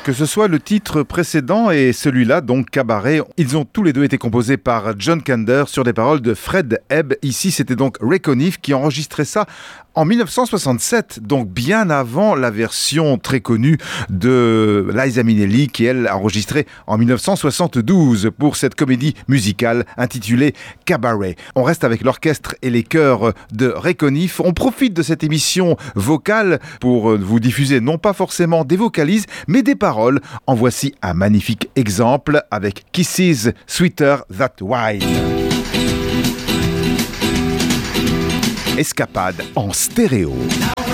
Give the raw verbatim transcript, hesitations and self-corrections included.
Que ce soit le titre précédent et celui-là, donc Cabaret, ils ont tous les deux été composés par John Kander sur des paroles de Fred Ebb. Ici, c'était donc Ray Conniff qui enregistrait ça en dix-neuf cent soixante-sept, donc bien avant la version très connue de Liza Minnelli qui, elle, a enregistré en dix-neuf cent soixante-douze pour cette comédie musicale intitulée Cabaret. On reste avec l'orchestre et les chœurs de Ray Conniff. On profite de cette émission vocale pour vous diffuser non pas forcément des vocalises, mais des paroles. En voici un magnifique exemple avec Kisses Sweeter That Wine. Escapade en stéréo.